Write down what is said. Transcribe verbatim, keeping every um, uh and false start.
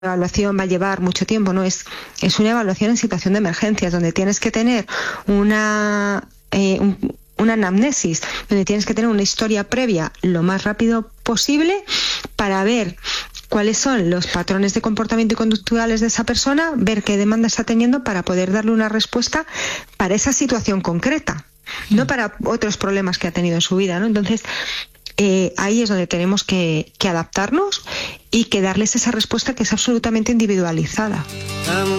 evaluación va a llevar mucho tiempo, no es, es una evaluación en situación de emergencias, donde tienes que tener una, eh, un, una anamnesis, donde tienes que tener una historia previa lo más rápido posible para ver cuáles son los patrones de comportamiento y conductuales de esa persona, ver qué demanda está teniendo para poder darle una respuesta para esa situación concreta, no para otros problemas que ha tenido en su vida, ¿no? Entonces, Eh, ahí es donde tenemos que, que adaptarnos y que darles esa respuesta que es absolutamente individualizada.